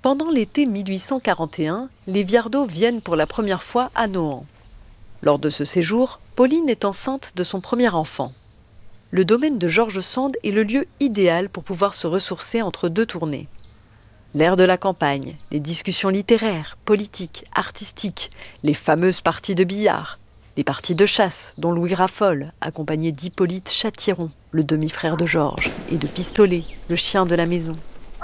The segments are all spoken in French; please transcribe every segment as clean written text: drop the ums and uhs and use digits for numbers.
Pendant l'été 1841, les Viardot viennent pour la première fois à Nohant. Lors de ce séjour, Pauline est enceinte de son premier enfant. Le domaine de George Sand est le lieu idéal pour pouvoir se ressourcer entre deux tournées. L'air de la campagne, les discussions littéraires, politiques, artistiques, les fameuses parties de billard, les parties de chasse dont Louis raffole, accompagné d'Hippolyte Châtiron, le demi-frère de Georges, et de Pistolet, le chien de la maison.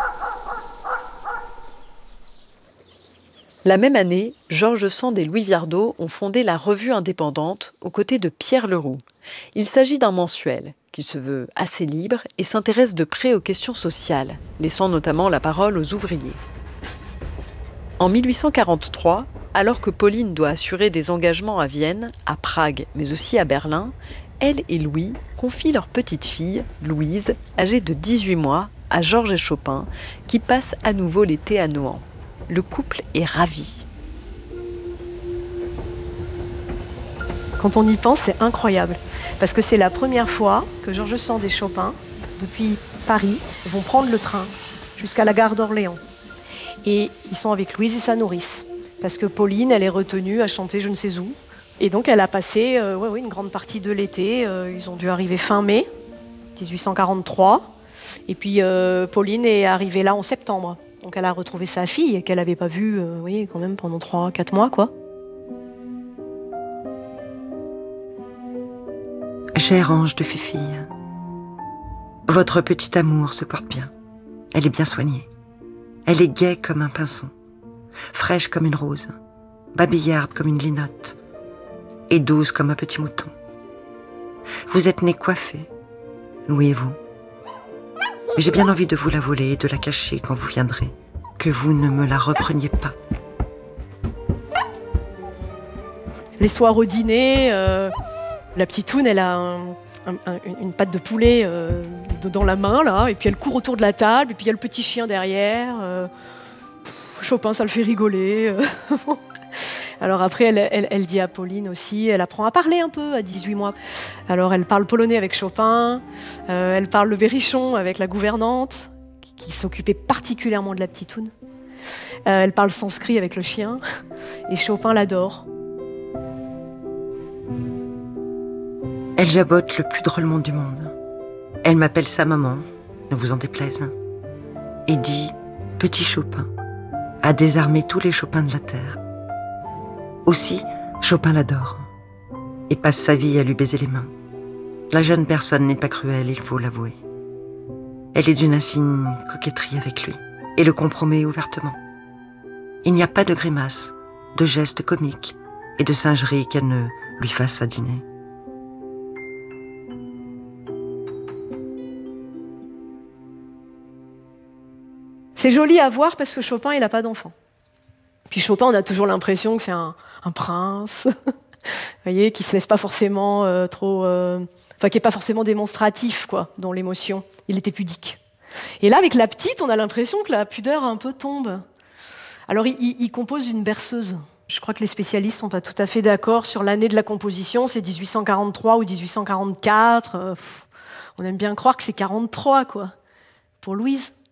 La même année, George Sand et Louis Viardot ont fondé la Revue indépendante aux côtés de Pierre Leroux. Il s'agit d'un mensuel qui se veut assez libre et s'intéresse de près aux questions sociales, laissant notamment la parole aux ouvriers. En 1843, alors que Pauline doit assurer des engagements à Vienne, à Prague, mais aussi à Berlin, elle et Louis confient leur petite fille, Louise, âgée de 18 mois, à Georges et Chopin, qui passe à nouveau l'été à Nohant. Le couple est ravi. Quand on y pense, c'est incroyable. Parce que c'est la première fois que George Sand et Chopin, depuis Paris, vont prendre le train jusqu'à la gare d'Orléans. Et ils sont avec Louise et sa nourrice. Parce que Pauline, elle est retenue à chanter je ne sais où. Et donc elle a passé une grande partie de l'été. Ils ont dû arriver fin mai 1843. Et puis Pauline est arrivée là en septembre. Donc elle a retrouvé sa fille qu'elle n'avait pas vue quand même pendant 3-4 mois, quoi. Chère ange de fifille, votre petit amour se porte bien. Elle est bien soignée. Elle est gaie comme un pinson, fraîche comme une rose, babillarde comme une linotte et douce comme un petit mouton. Vous êtes née coiffée, Louis et vous. Mais j'ai bien envie de vous la voler et de la cacher quand vous viendrez. Que vous ne me la repreniez pas. Les soirs au dîner, la petite Toune, elle a une patte de poulet dans la main, là, et puis elle court autour de la table, et puis il y a le petit chien derrière. Chopin, ça le fait rigoler. Alors après, elle dit à Pauline aussi, elle apprend à parler un peu à 18 mois. Alors elle parle polonais avec Chopin, elle parle le berrichon avec la gouvernante, qui s'occupait particulièrement de la petite Toune. Elle parle sanskrit avec le chien, et Chopin l'adore. Elle jabote le plus drôlement du monde. Elle m'appelle sa maman, ne vous en déplaise, et dit « Petit Chopin » a désarmé tous les Chopins de la terre. Aussi, Chopin l'adore et passe sa vie à lui baiser les mains. La jeune personne n'est pas cruelle, il faut l'avouer. Elle est d'une insigne coquetterie avec lui et le compromet ouvertement. Il n'y a pas de grimaces, de gestes comiques et de singeries qu'elle ne lui fasse à dîner. C'est joli à voir parce que Chopin, il n'a pas d'enfant. Puis Chopin, on a toujours l'impression que c'est un prince, vous voyez, qui se laisse pas forcément qui est pas forcément démonstratif, quoi, dans l'émotion. Il était pudique. Et là, avec la petite, on a l'impression que la pudeur un peu tombe. Alors, il compose une berceuse. Je crois que les spécialistes sont pas tout à fait d'accord sur l'année de la composition. C'est 1843 ou 1844. On aime bien croire que c'est 43, quoi, pour Louise.